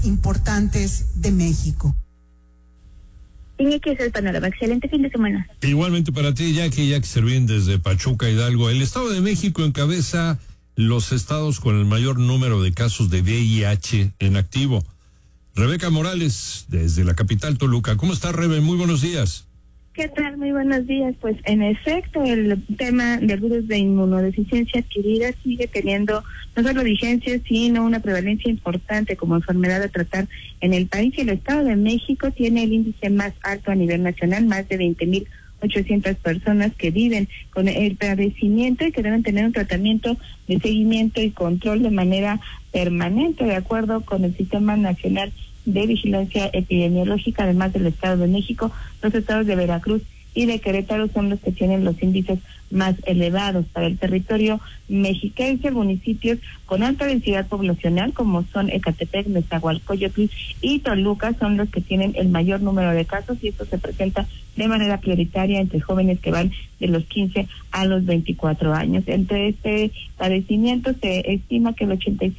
importantes de México. Iñaki, es el panorama. Excelente fin de semana. Igualmente para ti, Jackie Servín desde Pachuca, Hidalgo. El Estado de México encabeza los estados con el mayor número de casos de VIH en activo. Rebeca Morales, desde la capital Toluca. ¿Cómo está, Rebe? Muy buenos días. ¿Qué tal? Muy buenos días. Pues en efecto, el tema del virus de inmunodeficiencia adquirida sigue teniendo no solo vigencia, sino una prevalencia importante como enfermedad a tratar en el país. Y el Estado de México tiene el índice más alto a nivel nacional, más de 20,800 personas que viven con el padecimiento y que deben tener un tratamiento de seguimiento y control de manera permanente, de acuerdo con el Sistema Nacional de Vigilancia Epidemiológica. Además del Estado de México, los estados de Veracruz y de Querétaro son los que tienen los índices más elevados. Para el territorio mexiquense, municipios con alta densidad poblacional como son Ecatepec, Nezahualcóyotl y Toluca son los que tienen el mayor número de casos, y esto se presenta de manera prioritaria entre jóvenes que van de los 15 a los 24 años. Entre este padecimiento se estima que el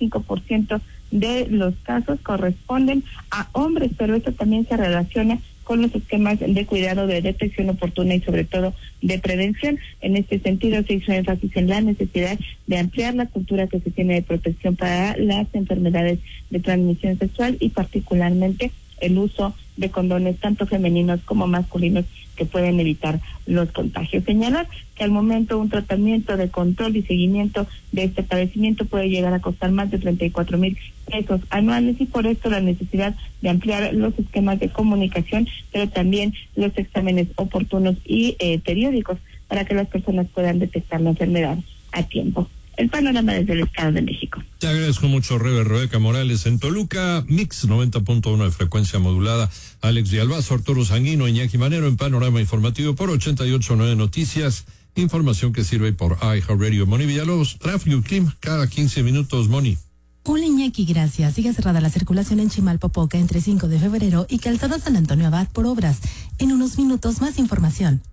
85% de los casos corresponden a hombres, pero esto también se relaciona con los esquemas de cuidado, de detección oportuna y sobre todo de prevención. En este sentido se hizo énfasis en la necesidad de ampliar la cultura que se tiene de protección para las enfermedades de transmisión sexual y particularmente el uso de condones tanto femeninos como masculinos que pueden evitar los contagios. Señalar que al momento un tratamiento de control y seguimiento de este padecimiento puede llegar a costar más de 34,000 pesos anuales, y por esto la necesidad de ampliar los esquemas de comunicación, pero también los exámenes oportunos y periódicos para que las personas puedan detectar la enfermedad a tiempo. El panorama desde el Estado de México. Te agradezco mucho, Rebeca Morales. En Toluca, Mix 90.1 de frecuencia modulada. Alex Villalbazo, Arturo Sanguino, Iñaki Manero en Panorama Informativo por 88.9 Noticias. Información que sirve por iHeartRadio. Moni Villalobos, tráfico y clima cada 15 minutos, Moni. Hola, Iñaki, gracias. Sigue cerrada la circulación en Chimalpopoca entre 5 de febrero y Calzada San Antonio Abad por obras. En unos minutos más información.